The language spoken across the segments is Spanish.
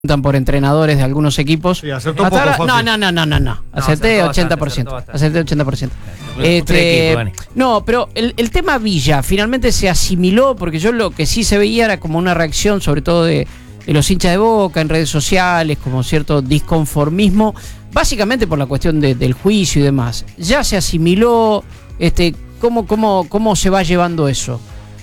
por entrenadores de algunos equipos. Sí, acertó un poco fácil. No. Acerté 80%. Acerté 80%. No, pero el tema Villa finalmente se asimiló, porque yo lo que sí se veía era como una reacción, sobre todo de los hinchas de Boca en redes sociales, como cierto disconformismo, básicamente por la cuestión del juicio y demás. Ya se asimiló, ¿cómo se va llevando eso?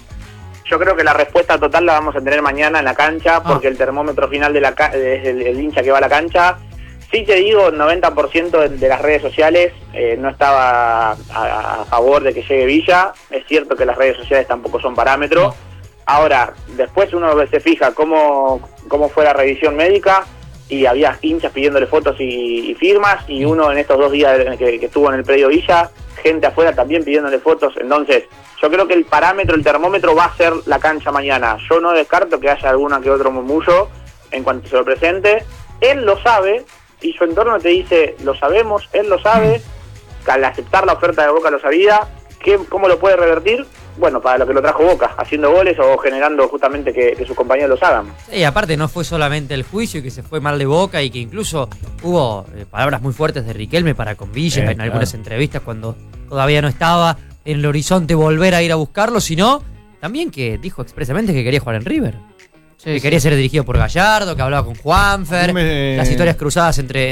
Yo creo que la respuesta total la vamos a tener mañana en la cancha, porque el termómetro final es el hincha que va a la cancha. Sí te digo, 90% de las redes sociales no estaba a favor de que llegue Villa. Es cierto que las redes sociales tampoco son parámetro. Ahora, después uno se fija cómo fue la revisión médica y había hinchas pidiéndole fotos y firmas, y uno en estos 2 días que estuvo en el predio Villa, gente afuera también pidiéndole fotos. Entonces, yo creo que el parámetro, el termómetro va a ser la cancha mañana. Yo no descarto que haya alguna que otro murmullo en cuanto se lo presente. Él lo sabe y su entorno te dice, lo sabemos, él lo sabe, que al aceptar la oferta de Boca lo sabía. ¿Cómo lo puede revertir? Bueno, para lo que lo trajo Boca, haciendo goles o generando justamente que sus compañeros los hagan. Y aparte no fue solamente el juicio que se fue mal de Boca, y que incluso hubo palabras muy fuertes de Riquelme para con Villa en algunas entrevistas, cuando todavía no estaba en el horizonte volver a ir a buscarlo, sino también que dijo expresamente que quería jugar en River. Que quería ser dirigido por Gallardo, que hablaba con Juanfer, las historias cruzadas entre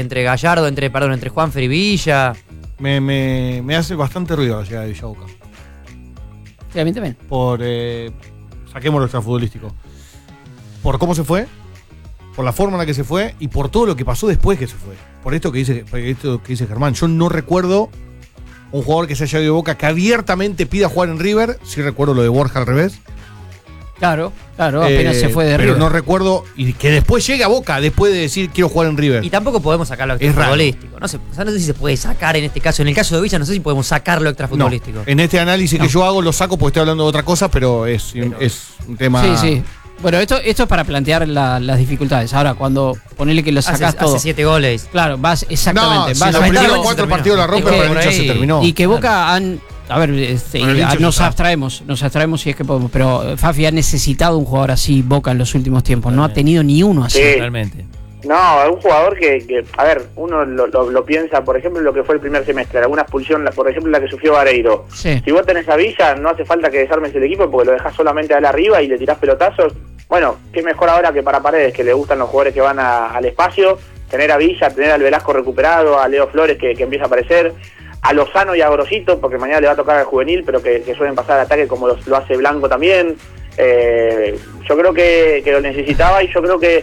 Juanfer y Villa. Me hace bastante ruido la llegada de Villa a Boca. Sí, a mí también. Saquemos lo extrafutbolístico. Por cómo se fue, por la forma en la que se fue y por todo lo que pasó después que se fue. Por esto que dice Germán. Yo no recuerdo un jugador que se haya ido de Boca que abiertamente pida jugar en River. Sí recuerdo lo de Borja al revés. Claro, apenas se fue de River. Pero no recuerdo, y que después llegue a Boca después de decir quiero jugar en River. Y tampoco podemos sacar lo extrafutbolístico. No sé si se puede sacar en este caso. En el caso de Villa no sé si podemos sacar lo extrafutbolístico. En este análisis que yo hago lo saco porque estoy hablando de otra cosa, pero es un tema... Sí. Bueno, esto es para plantear las dificultades. Ahora, cuando ponele que lo sacás todo... Hace 7 goles. Claro, exactamente. Si los primeros 4 partidos la rompe, pero ya se terminó. Y que Boca han... A ver, nos abstraemos si es que podemos, pero Fafi ha necesitado un jugador así, Boca, en los últimos tiempos. No ha tenido ni uno así. Sí. Realmente. No, un jugador que a ver, uno lo piensa, por ejemplo, en lo que fue el primer semestre, alguna expulsión, por ejemplo, la que sufrió Vareiro. Sí. Si vos tenés a Villa, no hace falta que desarmes el equipo porque lo dejás solamente a él arriba y le tirás pelotazos. Bueno, qué mejor ahora que para Paredes, que le gustan los jugadores que van al espacio, tener a Villa, tener al Velasco recuperado, a Leo Flores que empieza a aparecer, a Lozano y a Grosito, porque mañana le va a tocar al juvenil, pero que suelen pasar al ataque como lo hace Blanco también. Yo creo que lo necesitaba, y yo creo que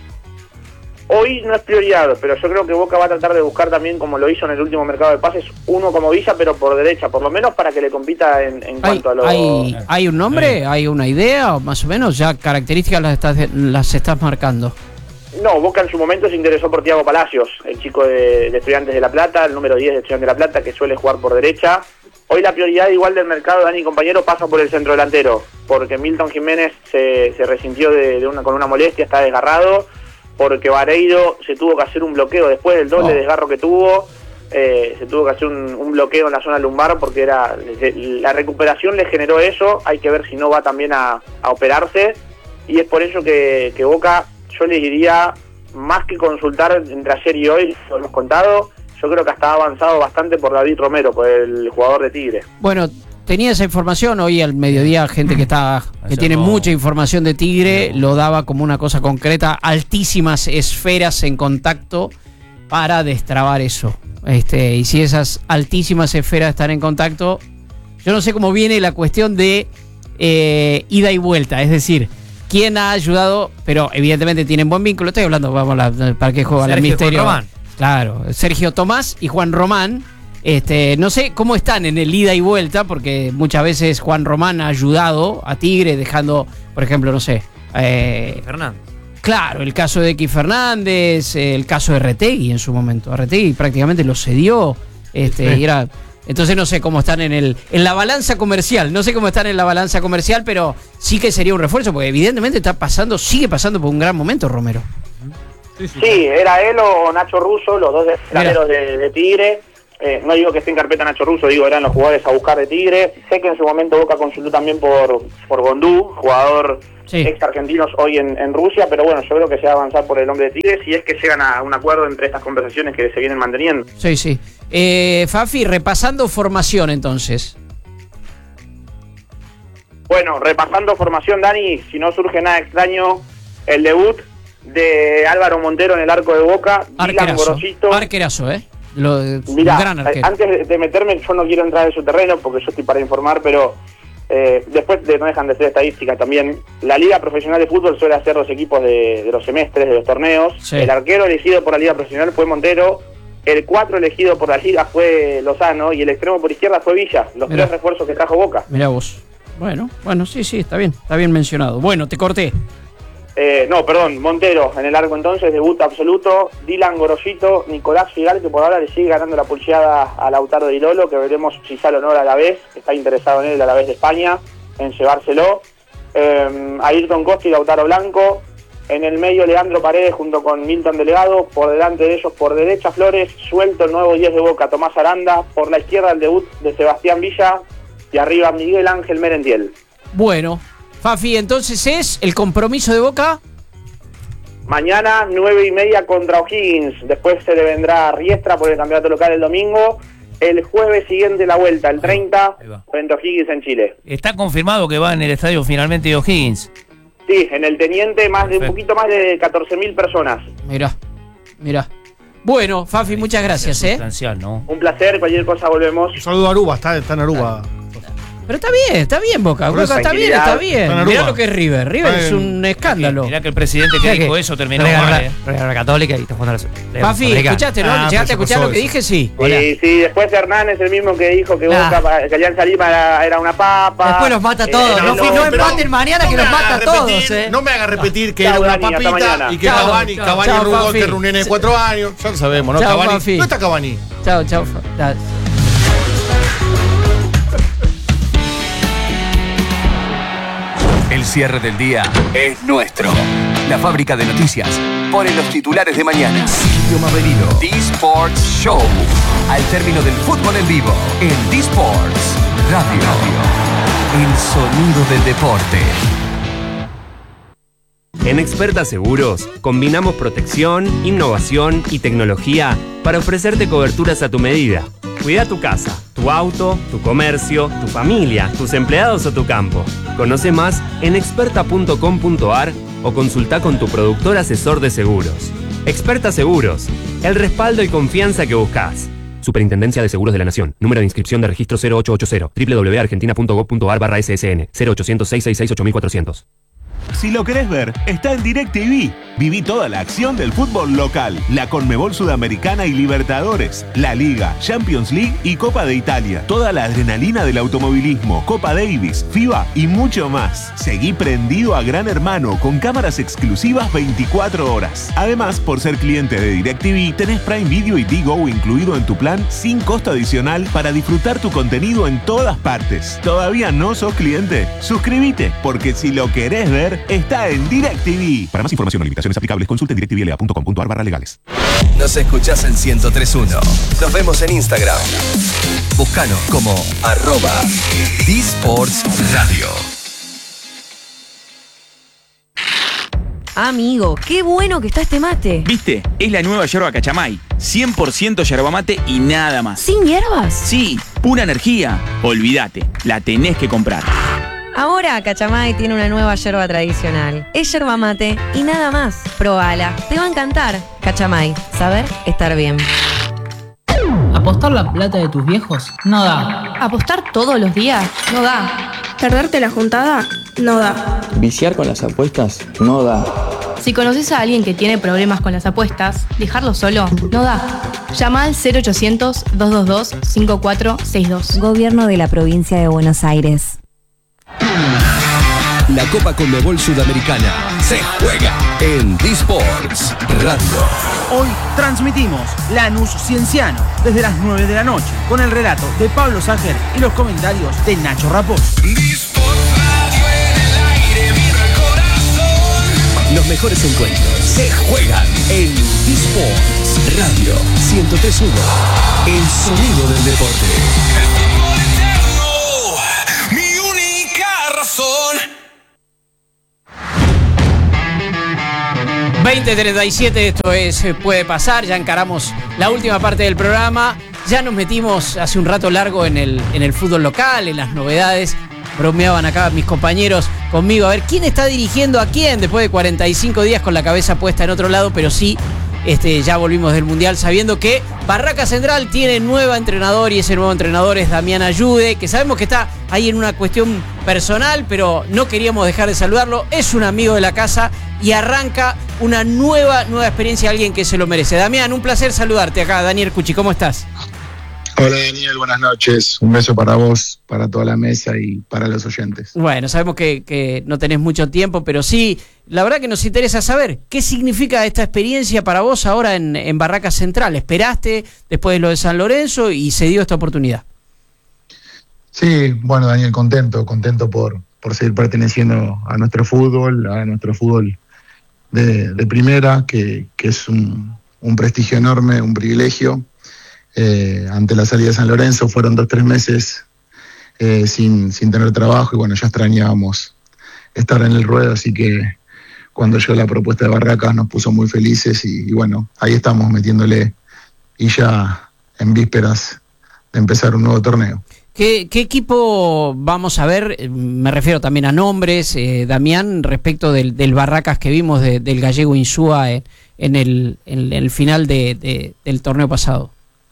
hoy no es prioridad, pero yo creo que Boca va a tratar de buscar también, como lo hizo en el último mercado de pases, uno como Villa, pero por derecha, por lo menos para que le compita en cuanto a lo... ¿Hay un nombre? ¿Hay una idea? O más o menos, ya características las estás marcando. No, Boca en su momento se interesó por Thiago Palacios, el chico de Estudiantes de La Plata, el número 10 de Estudiantes de La Plata, que suele jugar por derecha. Hoy la prioridad igual del mercado, Dani y compañero, pasa por el centro delantero, porque Milton Jiménez se resintió con una molestia, está desgarrado, porque Vareiro se tuvo que hacer un bloqueo después del doble desgarro que tuvo, se tuvo que hacer un bloqueo en la zona lumbar porque la recuperación le generó eso. Hay que ver si no va también a operarse, y es por ello que Boca, yo les diría, más que consultar entre ayer y hoy, lo hemos contado, yo creo que hasta ha avanzado bastante por David Romero, por el jugador de Tigre. Bueno, tenía esa información hoy al mediodía, gente que tiene mucha información de Tigre, lo daba como una cosa concreta, altísimas esferas en contacto para destrabar eso. Y si esas altísimas esferas están en contacto, yo no sé cómo viene la cuestión de ida y vuelta, es decir, quién ha ayudado, pero evidentemente tienen buen vínculo. Estoy hablando, para que juega el misterio. Juan Román. Claro, Sergio Tomás y Juan Román. No sé cómo están en el ida y vuelta, porque muchas veces Juan Román ha ayudado a Tigre, dejando, por ejemplo, no sé. Fernández. Claro, el caso de X Fernández, el caso de Retegui en su momento. Retegui prácticamente lo cedió. Y era. Entonces no sé cómo están en la balanza comercial. No sé cómo están en la balanza comercial, pero sí que sería un refuerzo, porque evidentemente sigue pasando por un gran momento Romero. Sí, era él o Nacho Russo, los dos delanteros de Tigre. no digo que esté en carpeta Nacho Russo, digo eran los jugadores a buscar de Tigre. Sé que en su momento Boca consultó también por Gondú, jugador ex argentinos hoy en Rusia, pero bueno, yo creo que se va a avanzar por el nombre de Tigre si es que llegan a un acuerdo entre estas conversaciones que se vienen manteniendo. Sí. Fafi, repasando formación entonces. Bueno, repasando formación, Dani, si no surge nada extraño, el debut de Álvaro Montero en el arco de Boca, Dylan Gorosito. Arquerazo, Mirá, gran arquero. Antes de meterme, yo no quiero entrar en su terreno porque yo estoy para informar, pero después no dejan de ser estadística también. La Liga Profesional de Fútbol suele hacer los equipos de los semestres, de los torneos. Sí. El arquero elegido por la Liga Profesional fue Montero, el 4 elegido por la Liga fue Lozano y el extremo por izquierda fue Villa, los 3 refuerzos que trajo Boca. Mirá vos. Bueno, sí, está bien mencionado. Bueno, te corté. Montero en el arco entonces, debut absoluto, Dylan Gorosito, Nicolás Figal, que por ahora le sigue ganando la pulseada a Lautaro Di Lolo, que veremos si sale o no a la vez, está interesado en él a la vez de España, en llevárselo, Ayrton Costa y Lautaro Blanco, en el medio Leandro Paredes junto con Milton Delegado, por delante de ellos por derecha Flores, suelto el nuevo 10 de Boca Tomás Aranda, por la izquierda el debut de Sebastián Villa, y arriba Miguel Ángel Merentiel. Bueno, Fafi, entonces es el compromiso de Boca. Mañana 9:30 contra O'Higgins. Después se le vendrá Riestra por el campeonato local el domingo. El jueves siguiente la vuelta, el 30, frente a O'Higgins en Chile. ¿Está confirmado que va en el estadio finalmente de O'Higgins? Sí, en el Teniente un poquito más de 14.000 personas. Mirá. Bueno, Fafi, muchas gracias. Sustancial, ¿no? Un placer, cualquier cosa volvemos. Un saludo a Aruba, está en Aruba. Pero está bien Boca está bien. Mirá lo que es River. River es un escándalo. Mirá que el presidente que dijo eso terminó mal. La Católica y está jugando la Fafi, ¿escuchaste, no? ¿Llegaste a escuchar lo que dije? Sí. Sí, después Hernán es el mismo que dijo que Boca, que Alianza Lima era una papa. Después los mata a todos. No empaten mañana que los mata a todos. No me haga repetir que era una papita y que Cavani rugó que era un nene de 4 años. Ya lo sabemos, ¿no? Cavani. No está Cavani. Chao. El cierre del día es nuestro. La fábrica de noticias pone los titulares de mañana. Silvio Maverino. D-Sports Show. Al término del fútbol en vivo. En D-Sports Radio. El sonido del deporte. En Experta Seguros, combinamos protección, innovación y tecnología para ofrecerte coberturas a tu medida. Cuida tu casa, tu auto, tu comercio, tu familia, tus empleados o tu campo. Conoce más en experta.com.ar o consulta con tu productor asesor de seguros. Experta Seguros, el respaldo y confianza que buscas. Superintendencia de Seguros de la Nación. Número de inscripción de registro 0880. www.argentina.gov.ar/SSN 0800 666 8400. Si lo querés ver, está en DirecTV. Viví toda la acción del fútbol local, la Conmebol Sudamericana y Libertadores, la Liga, Champions League y Copa de Italia. Toda la adrenalina del automovilismo, Copa Davis, FIBA y mucho más. Seguí prendido a Gran Hermano con cámaras exclusivas 24 horas. Además, por ser cliente de DirecTV, tenés Prime Video y Digo incluido en tu plan sin costo adicional para disfrutar tu contenido en todas partes. ¿Todavía no sos cliente? Suscríbete, porque si lo querés ver, está en DirecTV. Para más información o limitaciones aplicables, consulte directvla.com.ar/legales. Nos escuchás en 103.1. Nos vemos en Instagram. Búscanos como @DSportsRadio. Amigo, qué bueno que está este mate. ¿Viste? Es la nueva yerba Cachamay. 100% yerba mate y nada más. ¿Sin hierbas? Sí, pura energía. Olvídate, la tenés que comprar. Ahora Cachamay tiene una nueva yerba tradicional. Es yerba mate y nada más. Probala, te va a encantar. Cachamay, saber estar bien. ¿Apostar la plata de tus viejos? No da. ¿Apostar todos los días? No da. ¿Perderte la juntada? No da. ¿Viciar con las apuestas? No da. Si conoces a alguien que tiene problemas con las apuestas, dejarlo solo no da. Llama al 0800-222-5462. Gobierno de la Provincia de Buenos Aires. La Copa Conmebol Sudamericana se juega en D-Sports Radio. Hoy transmitimos Lanús Cienciano desde las 9 de la noche con el relato de Pablo Ságer y los comentarios de Nacho Raposo. Los mejores encuentros se juegan en D-Sports Radio 103.1. El sonido del deporte. El fútbol eterno, mi única razón. 20:37, esto es Puede Pasar, ya encaramos la última parte del programa, ya nos metimos hace un rato largo en el fútbol local, en las novedades, bromeaban acá mis compañeros conmigo, a ver quién está dirigiendo a quién después de 45 días con la cabeza puesta en otro lado, pero sí, ya volvimos del Mundial sabiendo que Barraca Central tiene nuevo entrenador y ese nuevo entrenador es Damián Ayude, que sabemos que está ahí en una cuestión personal, pero no queríamos dejar de saludarlo, es un amigo de la casa y arranca una nueva experiencia, alguien que se lo merece. Damián, un placer saludarte acá. Daniel Cuchi, ¿cómo estás? Hola Daniel, buenas noches. Un beso para vos, para toda la mesa y para los oyentes. Bueno, sabemos que no tenés mucho tiempo, pero sí, la verdad que nos interesa saber qué significa esta experiencia para vos ahora en Barraca Central. ¿Esperaste después de lo de San Lorenzo y se dio esta oportunidad? Sí, bueno Daniel, contento por seguir perteneciendo a nuestro fútbol de primera, que es un prestigio enorme, un privilegio. Ante la salida de San Lorenzo fueron 2-3 meses sin tener trabajo y bueno, ya extrañábamos estar en el ruedo, así que cuando llegó la propuesta de Barracas nos puso muy felices y bueno, ahí estamos metiéndole y ya en vísperas de empezar un nuevo torneo. ¿Qué equipo vamos a ver? Me refiero también a nombres, Damián, respecto del Barracas que vimos del gallego Insúa en el final del torneo pasado.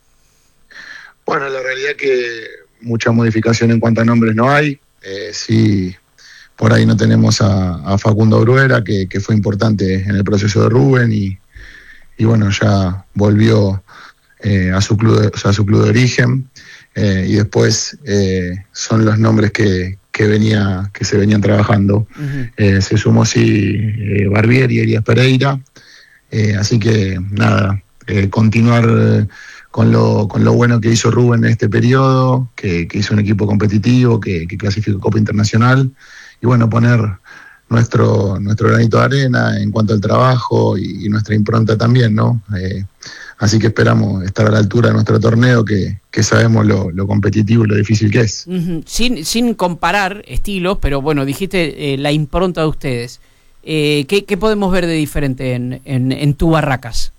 Bueno, la realidad que mucha modificación en cuanto a nombres no hay. Sí, por ahí no tenemos a Facundo Bruera, que fue importante en el proceso de Rubén y bueno, ya volvió a su club de origen. Y después son los nombres que se venían trabajando. Uh-huh. Se sumó Barbieri y Elías Pereira. Así que nada, continuar con lo bueno que hizo Rubén en este periodo, que hizo un equipo competitivo, que clasificó Copa Internacional, y bueno, poner nuestro granito de arena en cuanto al trabajo y nuestra impronta también, ¿no? Así que esperamos estar a la altura de nuestro torneo, que sabemos lo competitivo y lo difícil que es. Uh-huh. Sin comparar estilos, pero bueno, dijiste la impronta de ustedes. ¿Qué podemos ver de diferente en tu Barracas?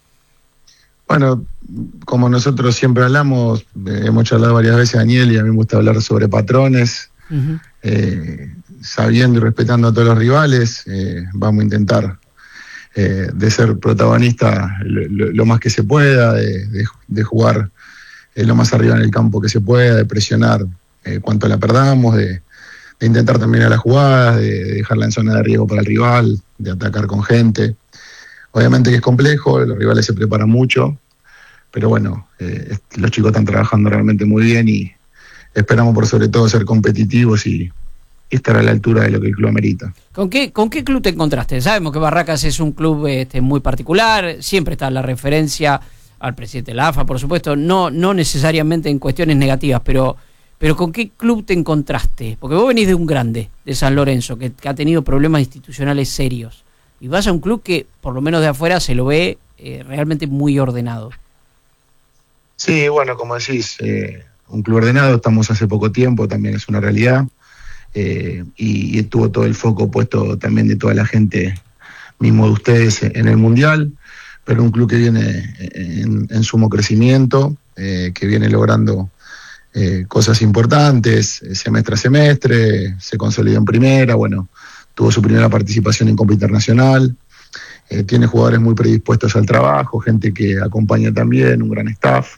Bueno, como nosotros siempre hablamos, hemos charlado varias veces, Daniel, y a mí me gusta hablar sobre patrones. Uh-huh. Sabiendo y respetando a todos los rivales, vamos a intentar de ser protagonista lo más que se pueda, de jugar lo más arriba en el campo que se pueda, de presionar cuanto la perdamos, de intentar terminar las jugadas, de dejarla en zona de riesgo para el rival, de atacar con gente. Obviamente que es complejo, los rivales se preparan mucho, pero bueno, los chicos están trabajando realmente muy bien y esperamos por sobre todo ser competitivos y estar a la altura de lo que el club amerita. ¿Con qué club te encontraste? Sabemos que Barracas es un club muy particular, siempre está la referencia al presidente de la AFA, por supuesto, no necesariamente en cuestiones negativas, pero ¿con qué club te encontraste? Porque vos venís de un grande, de San Lorenzo, que ha tenido problemas institucionales serios, y vas a un club que, por lo menos de afuera, se lo ve realmente muy ordenado. Sí, bueno, como decís, un club ordenado, estamos hace poco tiempo, también es una realidad. Y tuvo todo el foco puesto también de toda la gente mismo de ustedes en el Mundial, pero un club que viene en sumo crecimiento, que viene logrando cosas importantes, semestre a semestre, se consolidó en primera, bueno, tuvo su primera participación en Copa Internacional, tiene jugadores muy predispuestos al trabajo, gente que acompaña también, un gran staff,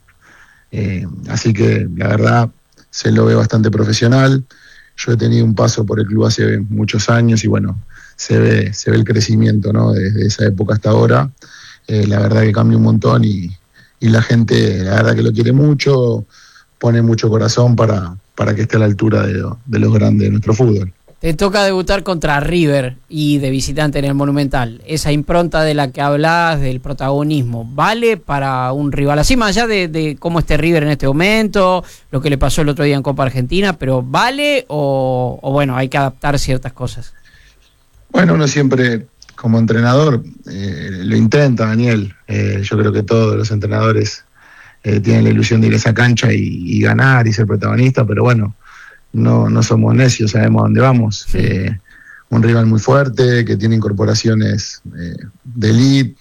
así que la verdad se lo ve bastante profesional. Yo he tenido un paso por el club hace muchos años y bueno, se ve el crecimiento, ¿no? Desde esa época hasta ahora. La verdad que cambia un montón y la gente, la verdad que lo quiere mucho, pone mucho corazón para que esté a la altura de los grandes de nuestro fútbol. Te toca debutar contra River y de visitante en el Monumental. Esa impronta de la que hablás, del protagonismo, ¿vale para un rival así? Más allá de cómo esté River en este momento, lo que le pasó el otro día en Copa Argentina, ¿pero vale o bueno, hay que adaptar ciertas cosas? Bueno, uno siempre como entrenador, lo intenta Daniel. Yo creo que todos los entrenadores tienen la ilusión de ir a esa cancha y ganar y ser protagonista, pero bueno, no somos necios, sabemos a dónde vamos. Un rival muy fuerte, que tiene incorporaciones de elite,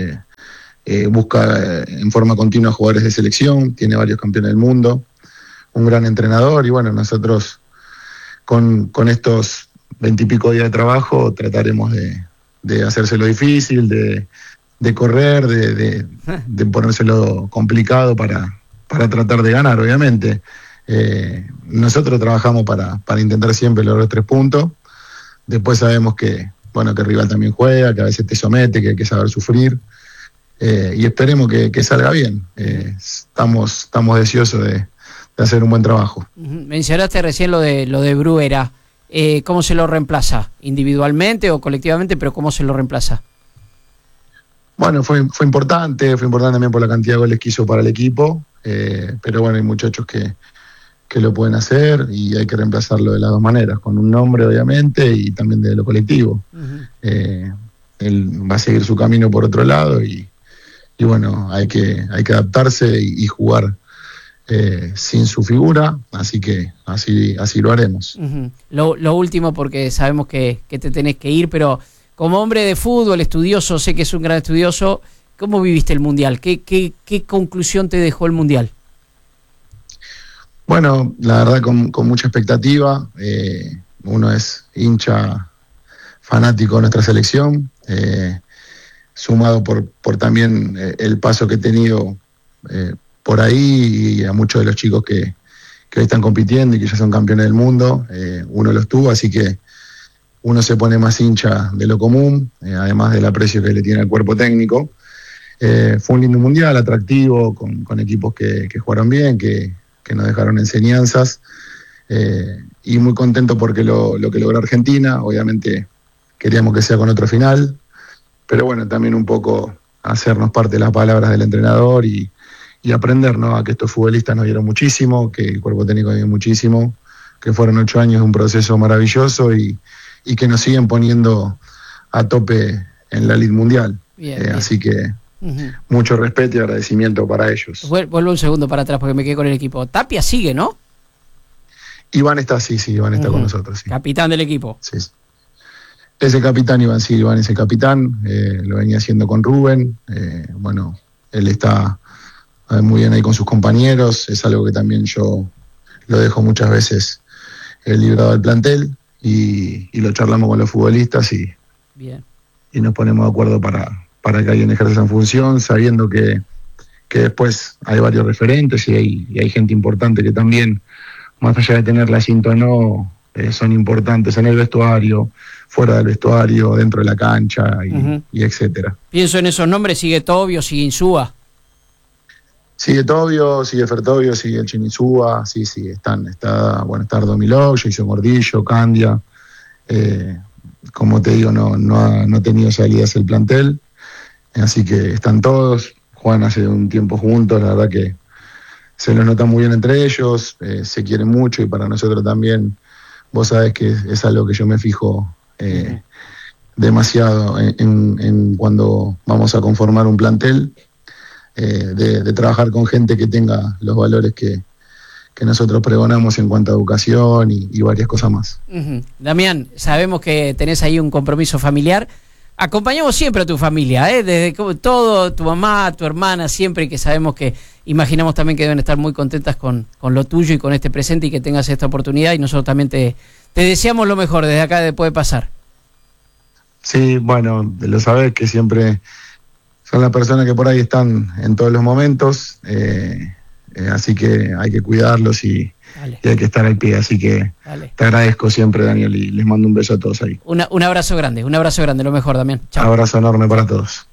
busca en forma continua jugadores de selección, tiene varios campeones del mundo, un gran entrenador, y bueno, nosotros con estos 20 y pico días de trabajo trataremos de hacérselo difícil, de correr, de ponérselo complicado para tratar de ganar, obviamente. Nosotros trabajamos para intentar siempre lograr 3 puntos. Después sabemos que el rival también juega, que a veces te somete, que hay que saber sufrir. Y esperemos que salga bien. Estamos deseosos de hacer un buen trabajo. Mencionaste recién lo de Bruera. ¿Cómo se lo reemplaza? ¿Individualmente o colectivamente? ¿Pero cómo se lo reemplaza? Bueno, fue importante también por la cantidad de goles que hizo para el equipo. Pero bueno, hay muchachos que lo pueden hacer y hay que reemplazarlo de las dos maneras, con un nombre obviamente y también de lo colectivo. Él va a seguir su camino por otro lado y bueno, hay que adaptarse y jugar sin su figura, así que así lo haremos. Lo último, porque sabemos que te tenés que ir, pero como hombre de fútbol, estudioso, sé que es un gran estudioso, ¿cómo viviste el Mundial? ¿Qué conclusión te dejó el Mundial? Bueno, la verdad con mucha expectativa. Uno es hincha fanático de nuestra selección, sumado por también el paso que he tenido por ahí, y a muchos de los chicos que hoy están compitiendo y que ya son campeones del mundo. Uno los tuvo, así que uno se pone más hincha de lo común, además del aprecio que le tiene al cuerpo técnico. Fue un lindo mundial, atractivo, con equipos que jugaron bien, que nos dejaron enseñanzas, y muy contento porque lo que logró Argentina. Obviamente queríamos que sea con otro final, pero bueno, también un poco hacernos parte de las palabras del entrenador y aprender, ¿no?, a que estos futbolistas nos dieron muchísimo, que el cuerpo técnico dio muchísimo, que fueron 8 años de un proceso maravilloso y que nos siguen poniendo a tope en la elite mundial. Bien. Así que mucho respeto y agradecimiento para ellos. Vuelvo un segundo para atrás porque me quedé con el equipo. Tapia sigue, ¿no? Iván está, sí, Iván está con nosotros. Sí. Capitán del equipo. Sí. Ese capitán, Iván es el capitán. Lo venía haciendo con Rubén. Bueno, él está muy bien ahí con sus compañeros. Es algo que también yo lo dejo muchas veces librado del plantel y lo charlamos con los futbolistas y nos ponemos de acuerdo para que alguien ejerza esa función, sabiendo que después hay varios referentes y hay gente importante que también, más allá de tener la cinta o no, son importantes en el vestuario, fuera del vestuario, dentro de la cancha y etcétera. Pienso en esos nombres: sigue Tobio, sigue Insúa. Sigue Tobio, sigue Fertobio, sigue el Chinisúa, sí, está Ardo Miló, Jason Gordillo, Candia. Como te digo, no ha tenido salidas el plantel, así que están todos. Juegan hace un tiempo juntos, la verdad que se los nota muy bien entre ellos, se quieren mucho, y para nosotros también. Vos sabés que es algo que yo me fijo demasiado en cuando vamos a conformar un plantel, de trabajar con gente que tenga los valores que nosotros pregonamos en cuanto a educación y varias cosas más. Damián, sabemos que tenés ahí un compromiso familiar. Acompañamos siempre a tu familia, desde todo, tu mamá, tu hermana, siempre, que sabemos que imaginamos también que deben estar muy contentas con lo tuyo y con este presente, y que tengas esta oportunidad, y nosotros también te deseamos lo mejor desde acá, después de pasar. Sí, bueno, lo sabés que siempre son las personas que por ahí están en todos los momentos, así que hay que cuidarlos y hay que estar al pie, así que te agradezco siempre, Daniel, y les mando un beso a todos ahí. Un abrazo grande, lo mejor, Damián. Chao. Abrazo enorme para todos.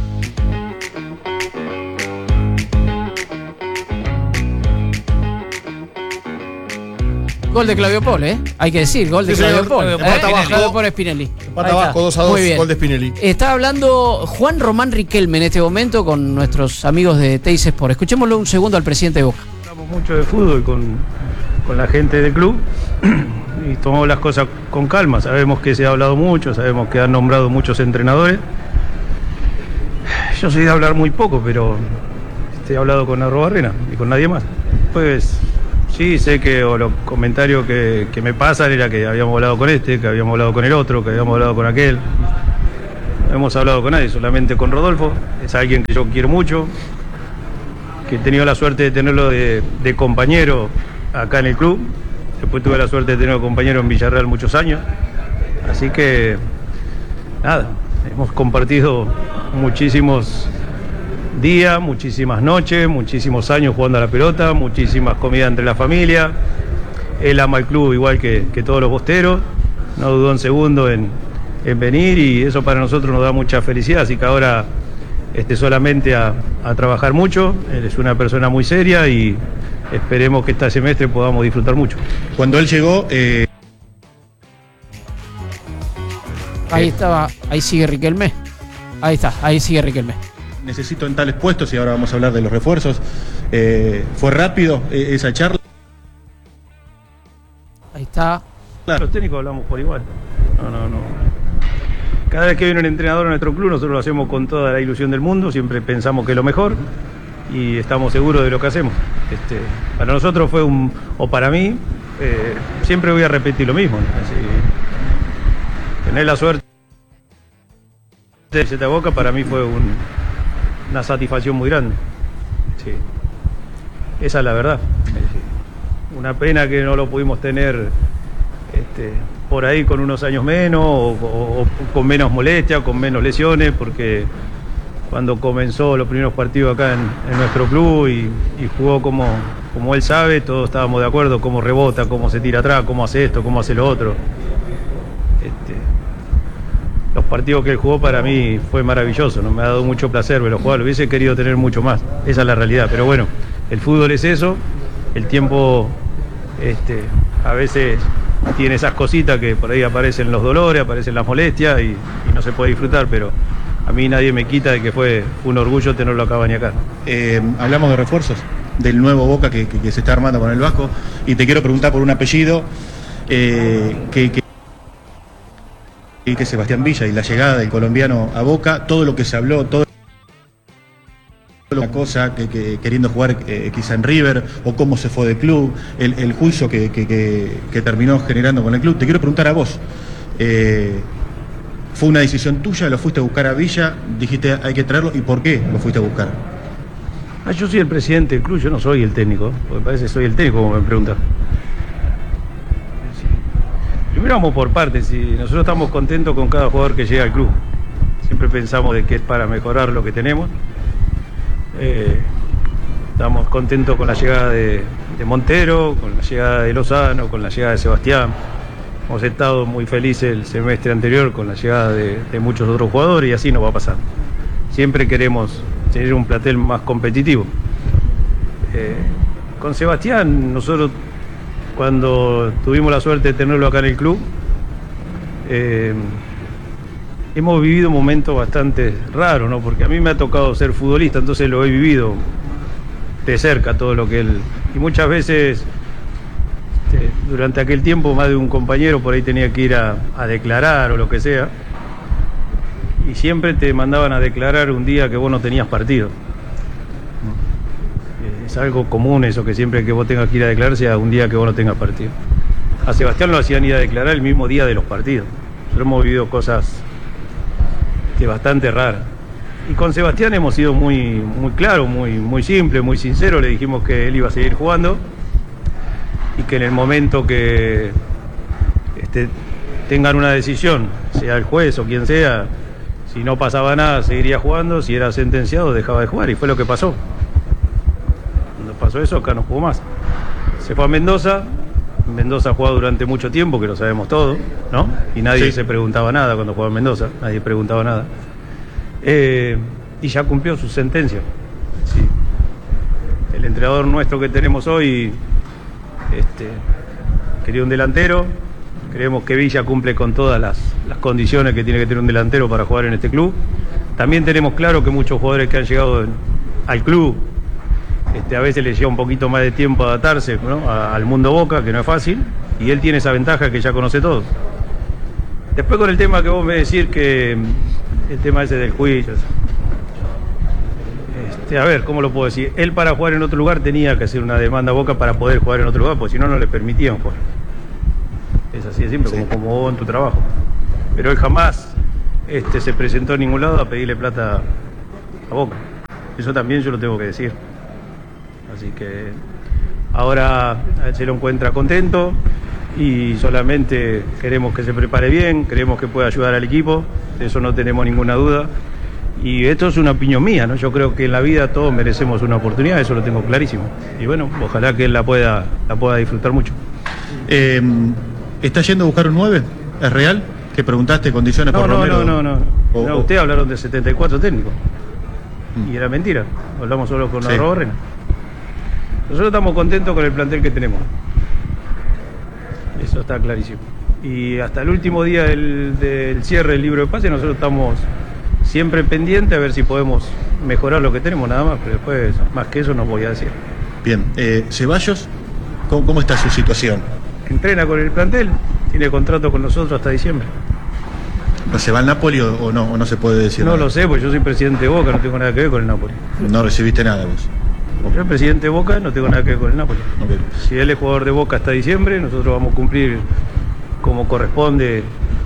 Gol de Claudio Pol, hay que decir, gol de Claudio Pol. Claudio Pol Spinelli. Pata abajo, 2-2, gol de Spinelli. Está hablando Juan Román Riquelme en este momento con nuestros amigos de Teis Sport. Escuchémoslo un segundo al presidente de Boca. Hablamos mucho de fútbol con la gente del club y tomamos las cosas con calma. Sabemos que se ha hablado mucho, sabemos que han nombrado muchos entrenadores. Yo soy de hablar muy poco, pero he hablado con Arrobarrena y con nadie más. Pues sí, sé que los comentarios que me pasan era que habíamos hablado con este, que habíamos hablado con el otro, que habíamos hablado con aquel. No hemos hablado con nadie, solamente con Rodolfo. Es alguien que yo quiero mucho, que he tenido la suerte de tenerlo de compañero acá en el club. Después tuve la suerte de tenerlo compañero en Villarreal muchos años. Así que, nada, hemos compartido muchísimos días, muchísimas noches, muchísimos años jugando a la pelota, muchísimas comidas entre la familia. Él ama el club igual que todos los bosteros. No dudó un segundo en venir y eso para nosotros nos da mucha felicidad. Así que ahora solamente a trabajar mucho. Él es una persona muy seria y esperemos que este semestre podamos disfrutar mucho. Cuando él llegó... Ahí estaba, ahí sigue Riquelme. Ahí está, ahí sigue Riquelme. Necesito en tales puestos y ahora vamos a hablar de los refuerzos. ¿Fue rápido esa charla? Ahí está. Claro, los técnicos hablamos por igual. No. Cada vez que viene un entrenador a nuestro club, nosotros lo hacemos con toda la ilusión del mundo, siempre pensamos que es lo mejor y estamos seguros de lo que hacemos. Para nosotros fue o para mí, siempre voy a repetir lo mismo, ¿no? Tener la suerte de Zeta Boca para mí fue una satisfacción muy grande. Sí. Esa es la verdad. Una pena que no lo pudimos tener por ahí con unos años menos o con menos molestias, con menos lesiones, porque cuando comenzó los primeros partidos acá en nuestro club y jugó como él sabe, todos estábamos de acuerdo, cómo rebota, cómo se tira atrás, cómo hace esto, cómo hace lo otro. Los partidos que él jugó para mí fue maravilloso, ¿no? Me ha dado mucho placer verlo jugar, lo hubiese querido tener mucho más, esa es la realidad, pero bueno, el fútbol es eso, el tiempo a veces tiene esas cositas que por ahí aparecen los dolores, aparecen las molestias y no se puede disfrutar, pero a mí nadie me quita de que fue un orgullo tenerlo acá a Bañacar. Hablamos de refuerzos, del nuevo Boca que se está armando con el Vasco, y te quiero preguntar por un apellido que Sebastián Villa y la llegada del colombiano a Boca, todo lo que se habló, todo la cosa que queriendo jugar quizá en River, o cómo se fue del club, el juicio que terminó generando con el club. Te quiero preguntar a vos, ¿fue una decisión tuya? ¿Lo fuiste a buscar a Villa? ¿Dijiste hay que traerlo? ¿Y por qué lo fuiste a buscar? Yo soy el presidente del club, yo no soy el técnico, porque parece que soy el técnico como me preguntan. Primero vamos por partes, y nosotros estamos contentos con cada jugador que llega al club. Siempre pensamos de que es para mejorar lo que tenemos. Estamos contentos con la llegada de Montero, con la llegada de Lozano, con la llegada de Sebastián. Hemos estado muy felices el semestre anterior con la llegada de muchos otros jugadores y así nos va a pasar. Siempre queremos tener un plantel más competitivo. Con Sebastián, nosotros cuando tuvimos la suerte de tenerlo acá en el club, hemos vivido momentos bastante raros, ¿no? Porque a mí me ha tocado ser futbolista, entonces lo he vivido de cerca todo lo que él... Y muchas veces, durante aquel tiempo, más de un compañero por ahí tenía que ir a declarar o lo que sea, y siempre te mandaban a declarar un día que vos no tenías partido. Es algo común eso, que siempre que vos tengas que ir a declarar sea un día que vos no tengas partido. A Sebastián lo hacían ir a declarar el mismo día de los partidos. Nosotros hemos vivido cosas bastante raras. Y con Sebastián hemos sido muy claros, muy simple, muy sincero. Le dijimos que él iba a seguir jugando y que en el momento que tengan una decisión, sea el juez o quien sea, si no pasaba nada seguiría jugando, si era sentenciado dejaba de jugar, y fue lo que pasó. Cuando pasó eso, acá no jugó más. Se fue a Mendoza. Mendoza ha jugado durante mucho tiempo, que lo sabemos todos, ¿no? Y nadie se preguntaba nada cuando jugaba en Mendoza, nadie preguntaba nada. Y ya cumplió su sentencia. Sí. El entrenador nuestro que tenemos hoy quería un delantero. Creemos que Villa cumple con todas las condiciones que tiene que tener un delantero para jugar en este club. También tenemos claro que muchos jugadores que han llegado al club, a veces les lleva un poquito más de tiempo adaptarse, ¿no? al mundo Boca, que no es fácil, Y él tiene esa ventaja que ya conoce todo. Después con el tema que vos me decís, que el tema ese del juicio. A ver, ¿cómo lo puedo decir? Él para jugar en otro lugar tenía que hacer una demanda a Boca para poder jugar en otro lugar, porque si no, no le permitían jugar. Es así de simple, sí. como vos en tu trabajo. Pero él jamás se presentó en ningún lado a pedirle plata a Boca. Eso también yo lo tengo que decir. Así que ahora él se lo encuentra contento y solamente queremos que se prepare bien, queremos que pueda ayudar al equipo, de eso no tenemos ninguna duda. Y esto es una opinión mía, ¿no? Yo creo que en la vida todos merecemos una oportunidad, eso lo tengo clarísimo. Y bueno, ojalá que él la pueda disfrutar mucho. ¿Está yendo a buscar un 9? ¿Es real? ¿Que preguntaste condiciones por Romero? No, ustedes hablaron de 74 técnicos. Y era mentira. Hablamos solo con Narro Barrena. Nosotros estamos contentos con el plantel que tenemos. Eso está clarísimo. Y hasta el último día del cierre del libro de pase, nosotros estamos siempre pendientes a ver si podemos mejorar lo que tenemos, nada más. Pero después, más que eso, no voy a decir. Bien. Ceballos, ¿cómo está su situación? Entrena con el plantel, tiene contrato con nosotros hasta diciembre. ¿No se va al Napoli o no se puede decir no nada? Lo sé, porque yo soy presidente de Boca, no tengo nada que ver con el Napoli. ¿No recibiste nada vos? Yo soy presidente de Boca, no tengo nada que ver con el Napoli. Okay. Si él es jugador de Boca hasta diciembre, nosotros vamos a cumplir como corresponde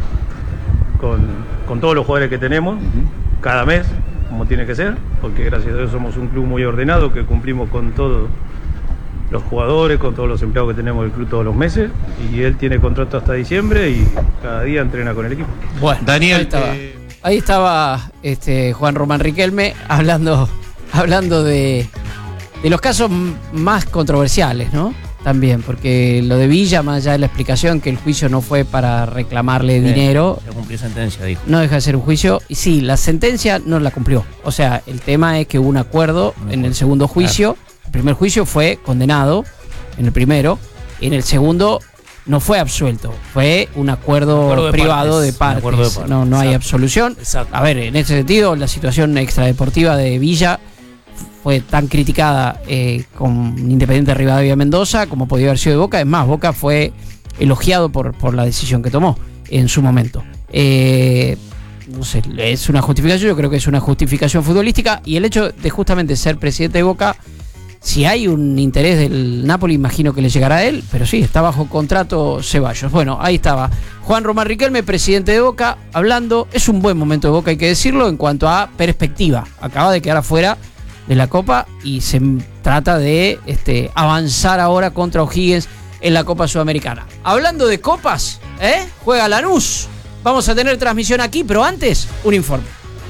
con todos los jugadores que tenemos, cada mes, como tiene que ser, porque gracias a Dios somos un club muy ordenado, que cumplimos con todos los jugadores, con todos los empleados que tenemos del club todos los meses, y él tiene contrato hasta diciembre y cada día entrena con el equipo. Bueno, Daniel, ahí estaba Juan Román Riquelme hablando de los casos más controversiales, ¿no? También, porque lo de Villa, más allá de la explicación que el juicio no fue para reclamarle dinero. Se cumplió sentencia, dijo. No deja de ser un juicio. Y sí, la sentencia no la cumplió. O sea, el tema es que hubo un acuerdo en el segundo juicio. Claro. El primer juicio fue condenado en el primero. En el segundo no fue absuelto. Fue un acuerdo privado de partes. No hay absolución. Exacto. A ver, en ese sentido, la situación extradeportiva de Villa fue tan criticada con Independiente Rivadavia Mendoza como podía haber sido de Boca. Es más, Boca fue elogiado por la decisión que tomó en su momento. No sé, es una justificación, yo creo que es una justificación futbolística, y el hecho de justamente ser presidente de Boca, si hay un interés del Napoli, imagino que le llegará a él, pero sí, está bajo contrato Ceballos. Bueno, ahí estaba Juan Román Riquelme, presidente de Boca, hablando. Es un buen momento de Boca, hay que decirlo, en cuanto a perspectiva. Acaba de quedar afuera de la Copa y se trata de avanzar ahora contra O'Higgins en la Copa Sudamericana. Hablando de copas, juega Lanús. Vamos a tener transmisión aquí, pero antes, un informe.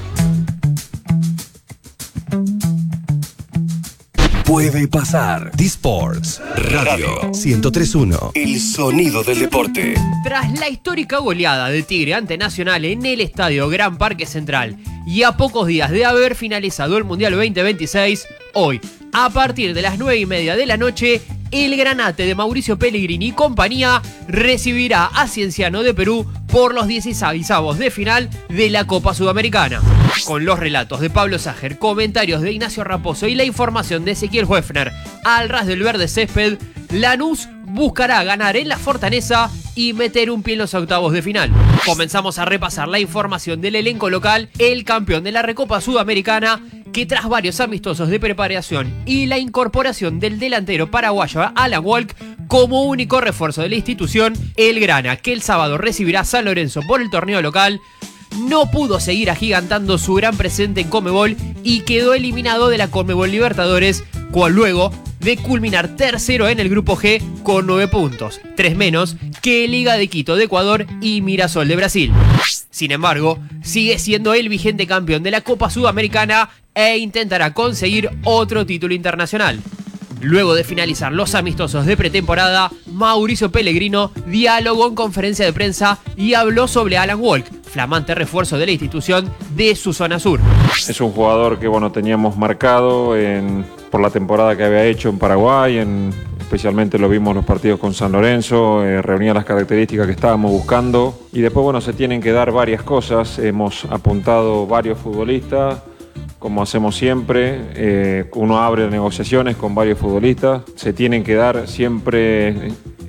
Puede pasar. D-Sports Radio 103.1. El sonido del deporte. Tras la histórica goleada de Tigre ante Nacional en el estadio Gran Parque Central y a pocos días de haber finalizado el Mundial 2026, hoy, a partir de las 9:30 de la noche, el Granate de Mauricio Pellegrini y compañía recibirá a Cienciano de Perú por los 16avos de final de la Copa Sudamericana. Con los relatos de Pablo Sager, comentarios de Ignacio Raposo y la información de Ezequiel Hoefner al ras del verde césped, Lanús buscará ganar en la Fortaleza y meter un pie en los octavos de final. Comenzamos a repasar la información del elenco local, el campeón de la Recopa Sudamericana, que tras varios amistosos de preparación y la incorporación del delantero paraguayo Alan Walk como único refuerzo de la institución, el Grana, que el sábado recibirá a San Lorenzo por el torneo local, no pudo seguir agigantando su gran presente en Conmebol y quedó eliminado de la Conmebol Libertadores, cual luego de culminar tercero en el grupo G con 9 puntos, 3 menos que Liga de Quito de Ecuador y Mirasol de Brasil. Sin embargo, sigue siendo el vigente campeón de la Copa Sudamericana e intentará conseguir otro título internacional. Luego de finalizar los amistosos de pretemporada, Mauricio Pellegrino dialogó en conferencia de prensa y habló sobre Alan Walk, flamante refuerzo de la institución de su zona sur. Es un jugador que teníamos marcado por la temporada que había hecho en Paraguay, especialmente lo vimos en los partidos con San Lorenzo, reunía las características que estábamos buscando y después se tienen que dar varias cosas. Hemos apuntado varios futbolistas, como hacemos siempre, uno abre negociaciones con varios futbolistas, se tienen que dar siempre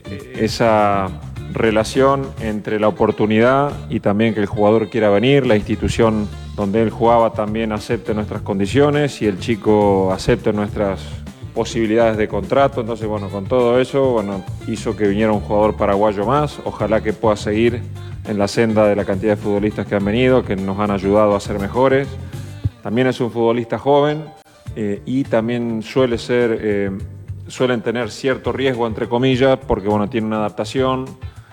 esa relación entre la oportunidad y también que el jugador quiera venir, la institución donde él jugaba también acepte nuestras condiciones y el chico acepte nuestras posibilidades de contrato. Entonces, bueno, con todo eso, bueno, hizo que viniera un jugador paraguayo más. Ojalá que pueda seguir en la senda de la cantidad de futbolistas que han venido, que nos han ayudado a ser mejores. También es un futbolista joven y también suelen tener cierto riesgo, entre comillas, porque, bueno, tiene una adaptación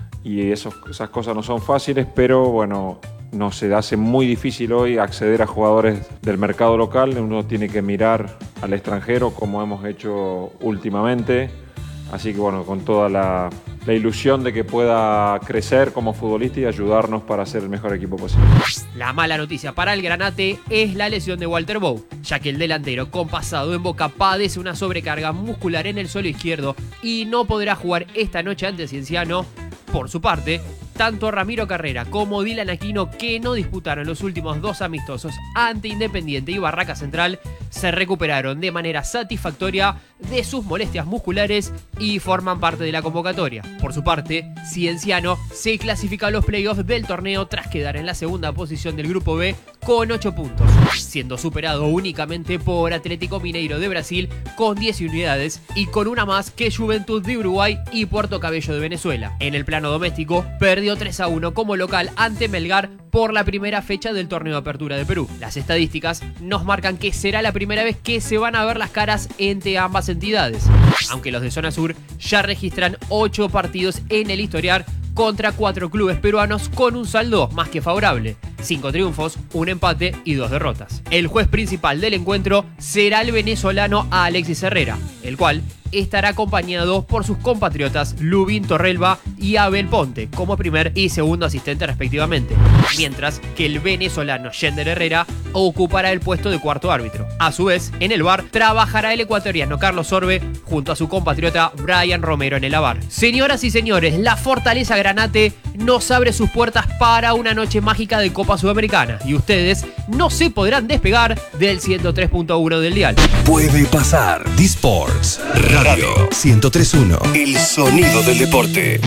y esas cosas no son fáciles, pero, bueno, no se hace muy difícil hoy acceder a jugadores del mercado local. Uno tiene que mirar al extranjero como hemos hecho últimamente. Así que, bueno, con toda la ilusión de que pueda crecer como futbolista y ayudarnos para ser el mejor equipo posible. La mala noticia para el Granate es la lesión de Walter Bow, ya que el delantero con pasado en Boca padece una sobrecarga muscular en el suelo izquierdo y no podrá jugar esta noche ante Cienciano. Por su parte, tanto Ramiro Carrera como Dylan Aquino, que no disputaron los últimos 2 amistosos ante Independiente y Barraca Central, se recuperaron de manera satisfactoria de sus molestias musculares y forman parte de la convocatoria. Por su parte, Cienciano se clasifica a los playoffs del torneo tras quedar en la segunda posición del Grupo B con 8 puntos, siendo superado únicamente por Atlético Mineiro de Brasil con 10 unidades y con una más que Juventud de Uruguay y Puerto Cabello de Venezuela. En el plano doméstico, perdió 3-1 como local ante Melgar por la primera fecha del torneo de apertura de Perú. Las estadísticas nos marcan que será la primera vez que se van a ver las caras entre ambas entidades, aunque los de zona sur ya registran 8 partidos en el historial contra 4 clubes peruanos con un saldo más que favorable: 5 triunfos, 1 empate y 2 derrotas. El juez principal del encuentro será el venezolano Alexis Herrera, el cual estará acompañado por sus compatriotas Lubin Torrelva y Abel Ponte como primer y segundo asistente respectivamente, mientras que el venezolano Yender Herrera ocupará el puesto de cuarto árbitro. A su vez, en el VAR trabajará el ecuatoriano Carlos Sorbe junto a su compatriota Brian Romero en el VAR. Señoras y señores, la Fortaleza Granate nos abre sus puertas para una noche mágica de Copa Sudamericana y ustedes no se podrán despegar del 103.1 del dial. Puede pasar. D-Sports Radio 103.1. El sonido del deporte.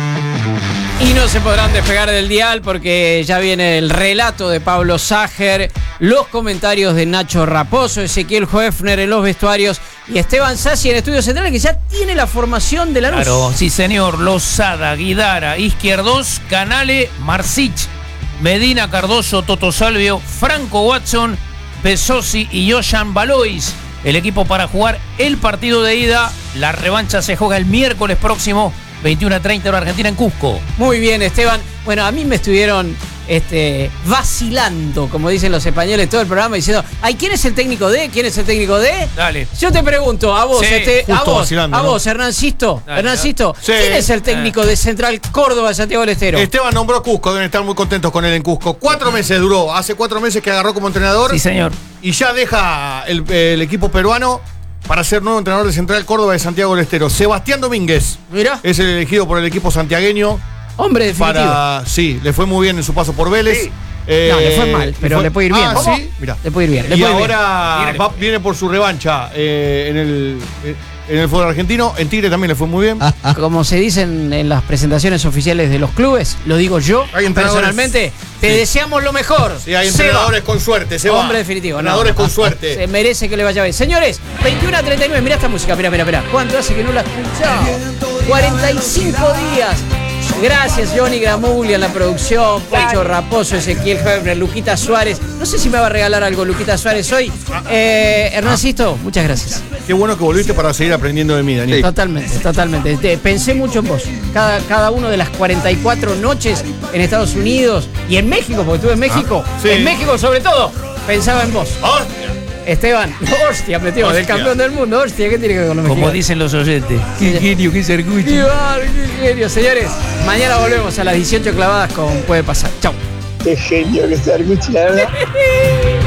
Y no se podrán despegar del dial porque ya viene el relato de Pablo Sager, los comentarios de Nacho Raposo, Ezequiel Hoefner en los vestuarios y Esteban Sassi en Estudios Centrales, que ya tiene la formación de Lanús. Claro, sí señor. Lozada, Guidara, Izquierdos, Canale, Marcich, Medina, Cardoso, Toto Salvio, Franco Watson, Pesosi y Johan Valois. El equipo para jugar el partido de ida. La revancha se juega el miércoles próximo, 21:30 hora Argentina en Cusco. Muy bien, Esteban. Bueno, a mí me estuvieron vacilando, como dicen los españoles, todo el programa diciendo, ay, ¿quién es el técnico de? ¿Quién es el técnico de? Dale. Yo te pregunto, a vos, Sí, a vos, Hernancisto, Dale, Hernancisto, Sí. ¿quién es el técnico de Central Córdoba de Santiago del Estero? Esteban nombró Cusco, deben estar muy contentos con él en Cusco. 4 meses duró, hace 4 meses que agarró como entrenador. Sí, señor. Y ya deja el equipo peruano para ser nuevo entrenador de Central Córdoba de Santiago del Estero. Sebastián Domínguez. Mira. Es el elegido por el equipo santiagueño. Hombre definitivo. Sí, le fue muy bien en su paso por Vélez. Sí. No, le fue mal, pero le puede ir bien. Sí, mira. Le puede ir bien. Y ahora viene por su revancha en el fútbol argentino. En Tigre también le fue muy bien. Como se dicen en las presentaciones oficiales de los clubes, lo digo yo personalmente, te deseamos lo mejor. Sí, hay entrenadores con suerte, Seba. Hombre definitivo. Entrenadores con suerte. Se merece que le vaya bien. Señores, 21:39, mirá esta música, mirá. ¿Cuánto hace que no la escuchamos? 45 días. Gracias, Johnny Gramuglia en la producción, Pacho Raposo, Ezequiel Hoefner, Luquita Suárez. No sé si me va a regalar algo Luquita Suárez hoy. Hernancito, muchas gracias. Qué bueno que volviste para seguir aprendiendo de mí, Daniel. Totalmente. Pensé mucho en vos. Cada uno de las 44 noches en Estados Unidos y en México, porque estuve en México. Sí. En México, sobre todo, pensaba en vos. Esteban, hostia, metió, del campeón del mundo, hostia, ¿qué tiene que ver con los mexicanos? Como dicen los oyentes. Qué genio, qué sergucho. Qué genio, señores. Mañana volvemos a las 18 clavadas con Puede Pasar. Chau. Qué genio que sergucho, la verdad.